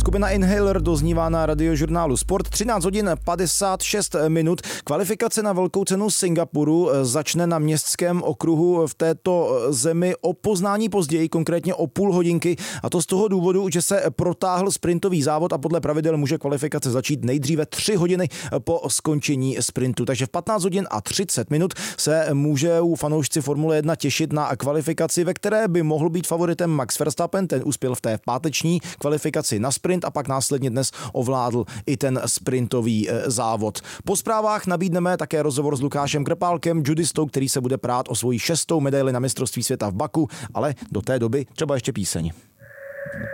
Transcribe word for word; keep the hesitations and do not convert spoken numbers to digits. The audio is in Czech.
Skupina Inhaler doznívá na radiožurnálu Sport. třináct hodin padesát šest minut. Kvalifikace na velkou cenu Singapuru začne na městském okruhu v této zemi o poznání později, konkrétně o půl hodinky. A to z toho důvodu, že se protáhl sprintový závod a podle pravidel může kvalifikace začít nejdříve tři hodiny po skončení sprintu. Takže v patnáct hodin a třicet minut se můžou fanoušci Formule jedna těšit na kvalifikaci, ve které by mohl být favoritem Max Verstappen. Ten uspěl v té páteční kvalifikaci na sprint a pak následně dnes ovládl i ten sprintový závod. Po zprávách nabídneme také rozhovor s Lukášem Krpálkem, judistou, který se bude prát o svoji šestou medaili na mistrovství světa v Baku, ale do té doby třeba ještě píseň.